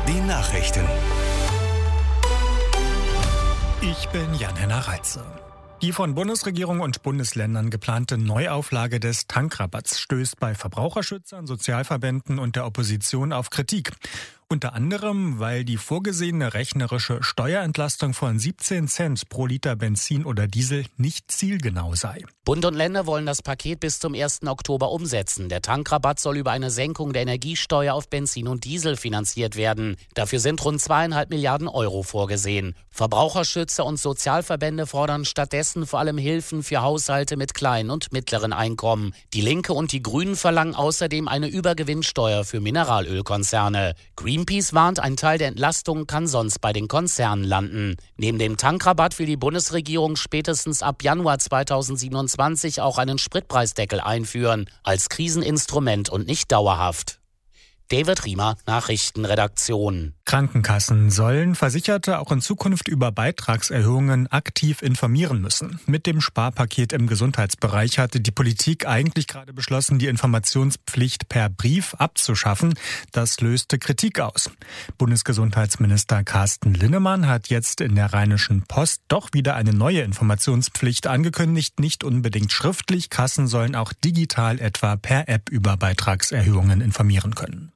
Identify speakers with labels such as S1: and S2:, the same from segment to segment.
S1: Die Nachrichten.
S2: Ich bin Jan-Henner Reitze. Die von Bundesregierung und Bundesländern geplante Neuauflage des Tankrabatts stößt bei Verbraucherschützern, Sozialverbänden und der Opposition auf Kritik. Unter anderem, weil die vorgesehene rechnerische Steuerentlastung von 17 Cent pro Liter Benzin oder Diesel nicht zielgenau sei.
S3: Bund und Länder wollen das Paket bis zum 1. Oktober umsetzen. Der Tankrabatt soll über eine Senkung der Energiesteuer auf Benzin und Diesel finanziert werden. Dafür sind rund 2,5 Milliarden Euro vorgesehen. Verbraucherschützer und Sozialverbände fordern stattdessen vor allem Hilfen für Haushalte mit kleinen und mittleren Einkommen. Die Linke und die Grünen verlangen außerdem eine Übergewinnsteuer für Mineralölkonzerne. Greenpeace warnt, ein Teil der Entlastung kann sonst bei den Konzernen landen. Neben dem Tankrabatt will die Bundesregierung spätestens ab Januar 2027 auch einen Spritpreisdeckel einführen, als Kriseninstrument und nicht dauerhaft. David Riemer, Nachrichtenredaktion.
S2: Krankenkassen sollen Versicherte auch in Zukunft über Beitragserhöhungen aktiv informieren müssen. Mit dem Sparpaket im Gesundheitsbereich hatte die Politik eigentlich gerade beschlossen, die Informationspflicht per Brief abzuschaffen. Das löste Kritik aus. Bundesgesundheitsminister Carsten Linnemann hat jetzt in der Rheinischen Post doch wieder eine neue Informationspflicht angekündigt, nicht unbedingt schriftlich. Kassen sollen auch digital etwa per App über Beitragserhöhungen informieren können.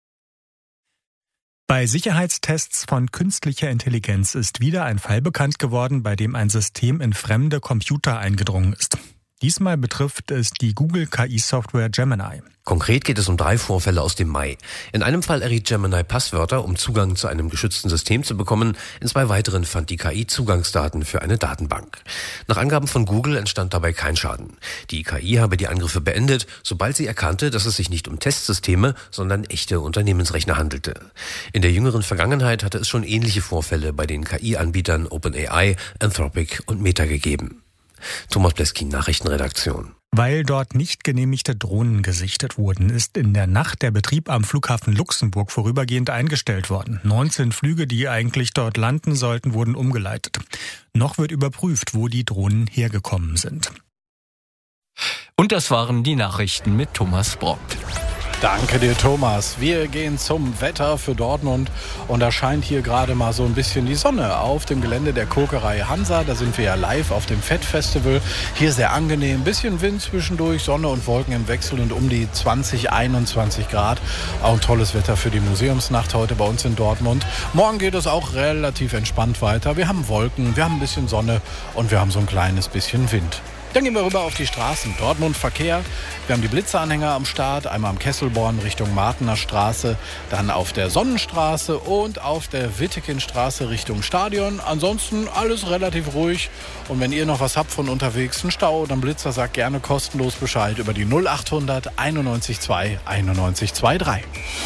S2: Bei Sicherheitstests von künstlicher Intelligenz ist wieder ein Fall bekannt geworden, bei dem ein System in fremde Computer eingedrungen ist. Diesmal betrifft es die Google-KI-Software Gemini.
S4: Konkret geht es um 3 Vorfälle aus dem Mai. In einem Fall erriet Gemini Passwörter, um Zugang zu einem geschützten System zu bekommen. In 2 weiteren fand die KI Zugangsdaten für eine Datenbank. Nach Angaben von Google entstand dabei kein Schaden. Die KI habe die Angriffe beendet, sobald sie erkannte, dass es sich nicht um Testsysteme, sondern echte Unternehmensrechner handelte. In der jüngeren Vergangenheit hatte es schon ähnliche Vorfälle bei den KI-Anbietern OpenAI, Anthropic und Meta gegeben. Thomas Bleskin, Nachrichtenredaktion.
S2: Weil dort nicht genehmigte Drohnen gesichtet wurden, ist in der Nacht der Betrieb am Flughafen Luxemburg vorübergehend eingestellt worden. 19 Flüge, die eigentlich dort landen sollten, wurden umgeleitet. Noch wird überprüft, wo die Drohnen hergekommen sind.
S5: Und das waren die Nachrichten mit Thomas Brock.
S6: Danke dir, Thomas. Wir gehen zum Wetter für Dortmund und da scheint hier gerade mal so ein bisschen die Sonne auf dem Gelände der Kokerei Hansa. Da sind wir ja live auf dem Fettfestival. Hier sehr angenehm, bisschen Wind zwischendurch, Sonne und Wolken im Wechsel und um die 20, 21 Grad. Auch ein tolles Wetter für die Museumsnacht heute bei uns in Dortmund. Morgen geht es auch relativ entspannt weiter. Wir haben Wolken, wir haben ein bisschen Sonne und wir haben so ein kleines bisschen Wind. Dann gehen wir rüber auf die Straßen. Dortmund Verkehr. Wir haben die Blitzeranhänger am Start. Einmal am Kesselborn Richtung Martener Straße. Dann auf der Sonnenstraße und auf der Wittekinstraße Richtung Stadion. Ansonsten alles relativ ruhig. Und wenn ihr noch was habt von unterwegs, einen Stau oder einen Blitzer, sagt gerne kostenlos Bescheid über die 0800 91 2 91 23.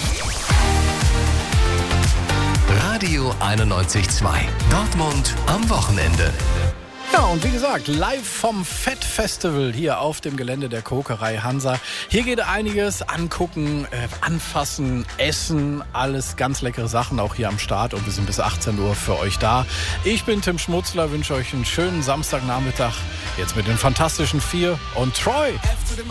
S1: Radio 91.2. Dortmund am Wochenende.
S6: Ja, und wie gesagt, live vom Fettfestival hier auf dem Gelände der Kokerei Hansa. Hier geht einiges angucken, anfassen, essen, alles ganz leckere Sachen auch hier am Start und wir sind bis 18 Uhr für euch da. Ich bin Tim Schmutzler, wünsche euch einen schönen Samstagnachmittag. Jetzt mit den Fantastischen 4 und Troy.